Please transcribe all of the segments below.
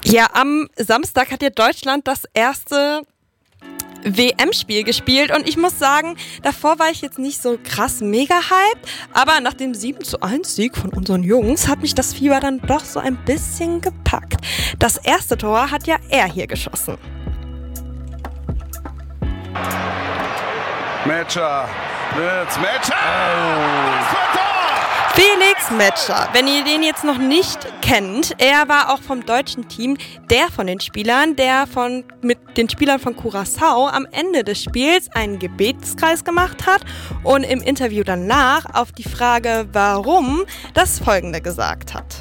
Ja, am Samstag hat ja Deutschland das erste WM-Spiel gespielt und ich muss sagen, davor war ich jetzt nicht so krass mega hyped, aber nach dem 7:1 Sieg von unseren Jungs hat mich das Fieber dann doch so ein bisschen gepackt. Das erste Tor hat ja er hier geschossen. Metscher, Metscher! Das war Tor! Felix Metscher, wenn ihr den jetzt noch nicht kennt, er war auch vom deutschen Team der von den Spielern, mit den Spielern von Curaçao am Ende des Spiels einen Gebetskreis gemacht hat und im Interview danach auf die Frage, warum, das Folgende gesagt hat.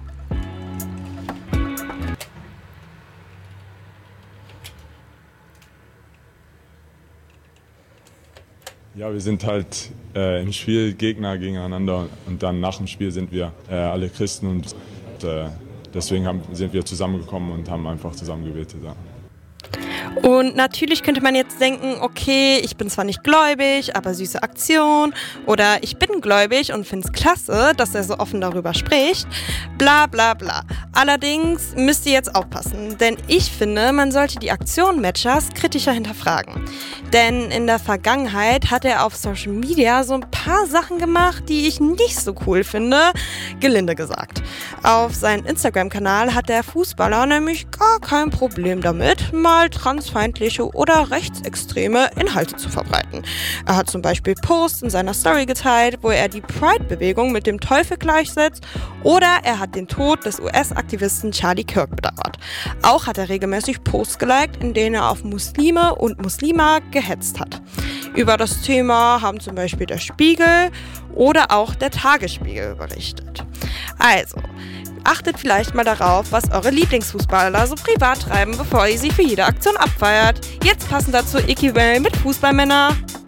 Ja, wir sind halt im Spiel Gegner gegeneinander und dann nach dem Spiel sind wir alle Christen und deswegen sind wir zusammengekommen und haben einfach zusammen gebetet. Ja. Und natürlich könnte man jetzt denken, okay, ich bin zwar nicht gläubig, aber süße Aktion. Oder ich bin gläubig und finde es klasse, dass er so offen darüber spricht. Bla bla bla. Allerdings müsst ihr jetzt aufpassen, denn ich finde, man sollte die Aktion Metschers kritischer hinterfragen. Denn in der Vergangenheit hat er auf Social Media so ein paar Sachen gemacht, die ich nicht so cool finde, gelinde gesagt. Auf seinem Instagram-Kanal hat der Fußballer nämlich gar kein Problem damit, mal transfeindliche oder rechtsextreme Inhalte zu verbreiten. Er hat zum Beispiel Posts in seiner Story geteilt, wo er die Pride-Bewegung mit dem Teufel gleichsetzt, oder er hat den Tod des US-Aktivisten Charlie Kirk bedauert. Auch hat er regelmäßig Posts geliked, in denen er auf Muslime und Muslima gehetzt hat. Über das Thema haben zum Beispiel der Spiegel oder auch der Tagesspiegel berichtet. Also, achtet vielleicht mal darauf, was eure Lieblingsfußballer so privat treiben, bevor ihr sie für jede Aktion abfeiert. Jetzt passend dazu Icky Bell mit Fußballmänner.